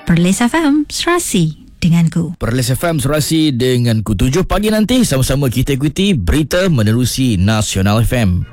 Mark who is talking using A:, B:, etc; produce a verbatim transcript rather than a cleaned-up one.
A: Perlis F M, Serasi denganku.
B: Perlis F M Serasi denganku. Tujuh pagi nanti sama-sama kita ikuti berita menerusi Nasional F M.